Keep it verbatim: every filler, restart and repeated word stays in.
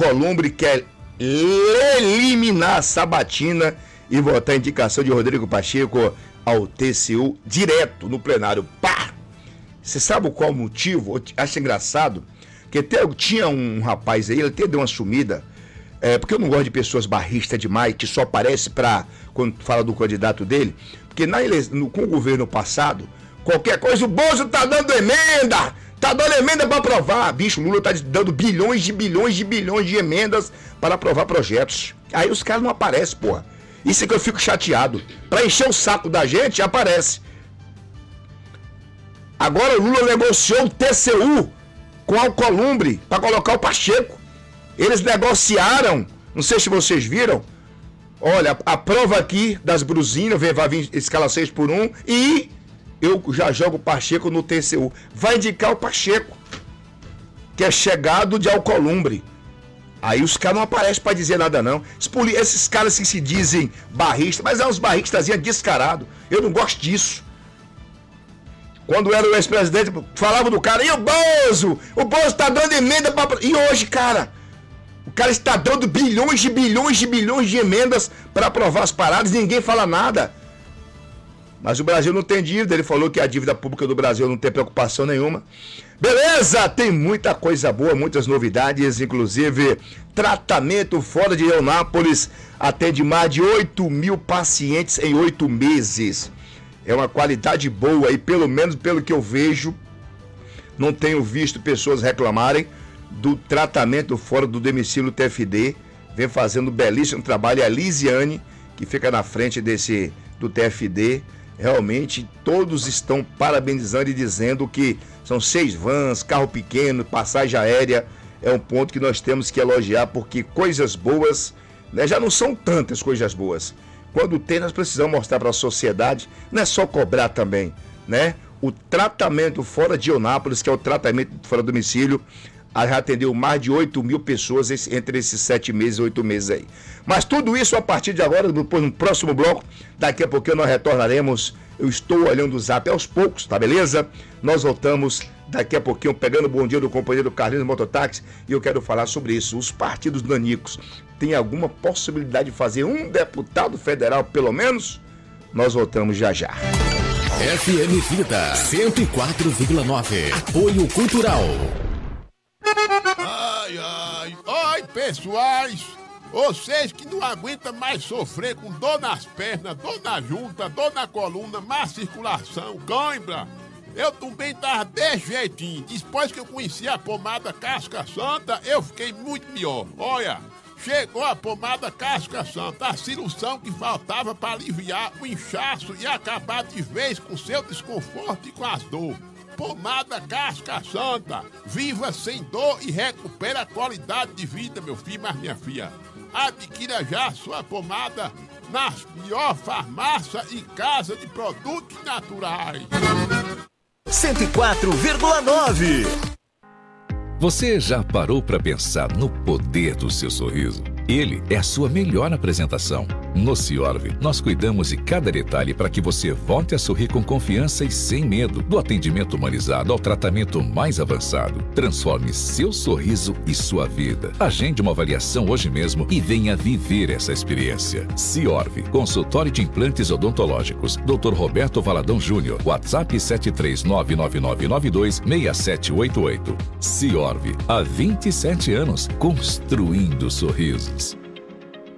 Alcolumbre quer eliminar a sabatina e votar a indicação de Rodrigo Pacheco ao T C U direto no plenário. Pá! Você sabe qual o motivo? Eu acho engraçado que até tinha um rapaz aí, ele até deu uma sumida, é, porque eu não gosto de pessoas barristas demais, que só aparece pra, quando fala do candidato dele, porque na ele... no, com o governo passado, qualquer coisa, o Bozo tá dando emenda, tá dando emenda para aprovar. Bicho, Lula tá dando bilhões de bilhões de bilhões de emendas para aprovar projetos. Aí os caras não aparecem, porra. Isso é que eu fico chateado. Pra encher o saco da gente, aparece. Agora o Lula negociou o T C U com o Alcolumbre para colocar o Pacheco. Eles negociaram, não sei se vocês viram. Olha, a prova aqui das brusinhas, vai vir escala seis por um e eu já jogo o Pacheco no T C U. Vai indicar o Pacheco, que é chegado de Alcolumbre. Aí os caras não aparecem para dizer nada não. Esses caras que se dizem barristas, mas é uns barristas descarados. Eu não gosto disso. Quando era o ex-presidente, falava do cara, e o Bozo? O Bozo tá dando emenda para... E hoje, cara, o cara está dando bilhões de bilhões de bilhões de emendas para aprovar as paradas e ninguém fala nada. Mas o Brasil não tem dívida, ele falou que a dívida pública do Brasil não tem preocupação nenhuma. Beleza, tem muita coisa boa, muitas novidades, inclusive tratamento fora de Eunápolis atende mais de oito mil pacientes em oito meses. É uma qualidade boa e pelo menos pelo que eu vejo, não tenho visto pessoas reclamarem do tratamento fora do domicílio T F D. Vem fazendo um belíssimo trabalho a Lisiane, que fica na frente desse do T F D. Realmente todos estão parabenizando e dizendo que são seis vans, carro pequeno, passagem aérea. É um ponto que nós temos que elogiar, porque coisas boas, né, já não são tantas coisas boas. Quando tem, nós precisamos mostrar para a sociedade, não é só cobrar também, né? O tratamento fora de Eunápolis, que é o tratamento fora do domicílio, já atendeu mais de oito mil pessoas entre esses sete meses e oito meses aí. Mas tudo isso a partir de agora, depois no próximo bloco, daqui a pouquinho nós retornaremos. Eu estou olhando o zap aos poucos, tá beleza? Nós voltamos daqui a pouquinho, pegando o bom dia do companheiro Carlinhos Mototáxi, e eu quero falar sobre isso. Os partidos nanicos têm alguma possibilidade de fazer um deputado federal, pelo menos? Nós voltamos já já. F M Vida cento e quatro vírgula nove. Apoio Cultural. Ai, ai, oi, pessoais! Vocês que não aguentam mais sofrer com dor nas pernas, dor na junta, dor na coluna, má circulação, cãibra. Eu também tava desse jeitinho. Depois que eu conheci a pomada Casca Santa, eu fiquei muito melhor. Olha, chegou a pomada Casca Santa, a solução que faltava para aliviar o inchaço e acabar de vez com seu desconforto e com as dores. Pomada Casca Santa, viva sem dor e recupera a qualidade de vida, meu filho, mas minha filha. Adquira já a sua pomada nas melhores farmácias e casa de produtos naturais. cento e quatro vírgula nove. Você já parou para pensar no poder do seu sorriso? Ele é a sua melhor apresentação. No Ciorve, nós cuidamos de cada detalhe para que você volte a sorrir com confiança e sem medo. Do atendimento humanizado ao tratamento mais avançado. Transforme seu sorriso e sua vida. Agende uma avaliação hoje mesmo e venha viver essa experiência. Ciorve, consultório de implantes odontológicos. doutor Roberto Valadão Júnior. WhatsApp sete três nove nove nove nove dois seis sete oito oito. Ciorve, há vinte e sete anos, construindo sorrisos.